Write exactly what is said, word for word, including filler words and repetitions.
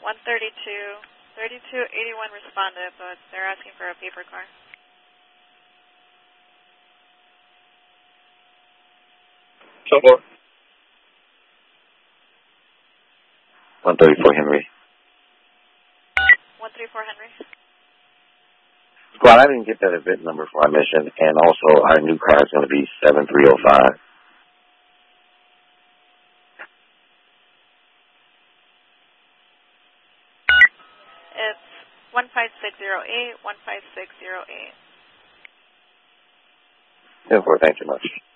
one thirty-two, thirty-two eighty-one responded, but they're asking for a paper car. So one thirty-four Henry. one thirty-four Henry. Well, I didn't get that event number for our mission, and also our new car is going to be seven three oh five. It's one five six zero eight, one five six zero eight. ten four, thank you much.